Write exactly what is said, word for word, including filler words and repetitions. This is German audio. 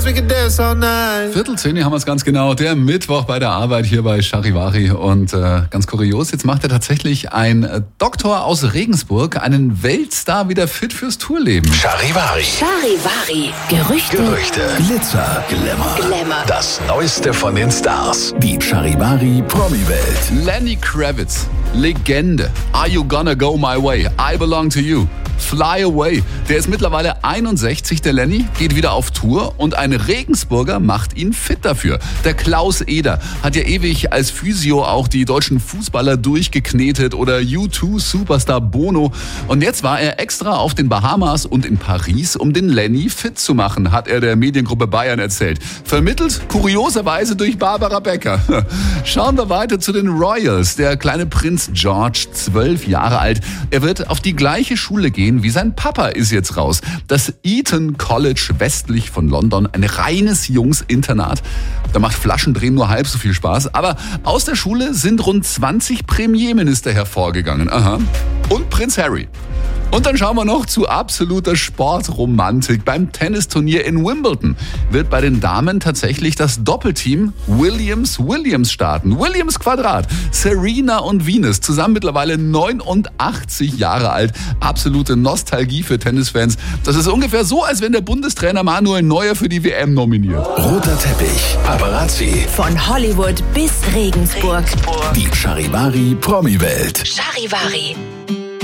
dance, we can dance all night. Viertel zehn haben wir es ganz genau. Der Mittwoch bei der Arbeit hier bei Charivari. Und äh, ganz kurios, jetzt macht er tatsächlich ein äh, Doktor aus Regensburg einen Weltstar wieder fit fürs Tourleben. Charivari. Charivari. Gerüchte. Gerüchte. Glitzer, Glamour. Glamour. Das Neueste von den Stars. Die Charivari Promi-Welt. Lenny Kravitz, Legende. Are you gonna go my way? I belong to you. Fly Away. Der ist mittlerweile einundsechzig, der Lenny, geht wieder auf Tour und ein Regensburger macht ihn fit dafür. Der Klaus Eder hat ja ewig als Physio auch die deutschen Fußballer durchgeknetet oder U zwei Superstar Bono. Und jetzt war er extra auf den Bahamas und in Paris, um den Lenny fit zu machen, hat er der Mediengruppe Bayern erzählt. Vermittelt kurioserweise durch Barbara Becker. Schauen wir weiter zu den Royals. Der kleine Prinz George, zwölf Jahre alt. Er wird auf die gleiche Schule gehen wie sein Papa, ist jetzt raus. Das Eton College westlich von London, ein reines Jungs-Internat. Da macht Flaschendrehen nur halb so viel Spaß. Aber aus der Schule sind rund zwanzig Premierminister hervorgegangen. Aha. Und Prinz Harry. Und dann schauen wir noch zu absoluter Sportromantik. Beim Tennisturnier in Wimbledon wird bei den Damen tatsächlich das Doppelteam Williams-Williams starten. Williams Quadrat, Serena und Venus, zusammen mittlerweile neunundachtzig Jahre alt. Absolute Nostalgie für Tennisfans. Das ist ungefähr so, als wenn der Bundestrainer Manuel Neuer für die W M nominiert. Roter Teppich. Paparazzi. Von Hollywood bis Regensburg. Die Charivari Promi-Welt. Charivari.